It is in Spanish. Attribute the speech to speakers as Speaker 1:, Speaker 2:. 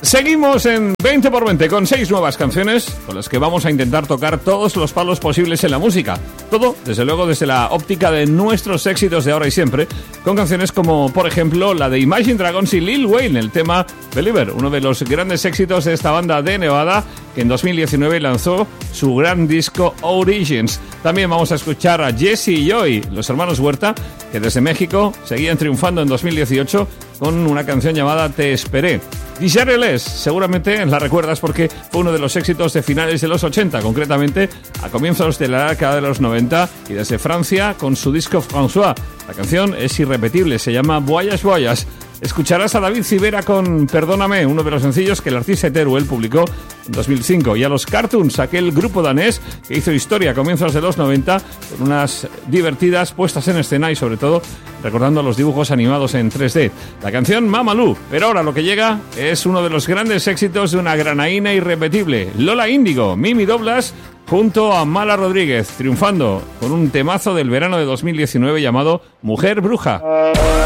Speaker 1: Seguimos en 20x20 con 6 nuevas canciones con las que vamos a intentar tocar todos los palos posibles en la música. Todo, desde luego, desde la óptica de nuestros éxitos de ahora y siempre, con canciones como, por ejemplo, la de Imagine Dragons y Lil Wayne, el tema Believer, uno de los grandes éxitos de esta banda de Nevada que en 2019 lanzó su gran disco Origins. También vamos a escuchar a Jesse y Joy, los hermanos Huerta, que desde México seguían triunfando en 2018 con una canción llamada Te Esperé. Desireless, seguramente la recuerdas porque fue uno de los éxitos de finales de los 80, concretamente a comienzos de la década de los 90, y desde Francia con su disco François. La canción es irrepetible, se llama Voyage Voyage. Escucharás a David Civera con Perdóname, uno de los sencillos que el artista Teruel publicó en 2005, y a los Cartoons, aquel grupo danés que hizo historia a comienzos de los 90 con unas divertidas puestas en escena y sobre todo recordando los dibujos animados en 3D. La canción Mamalu, pero ahora lo que llega es uno de los grandes éxitos de una granaína irrepetible, Lola Índigo, Mimi Doblas, junto a Mala Rodríguez, triunfando con un temazo del verano de 2019 llamado Mujer Bruja.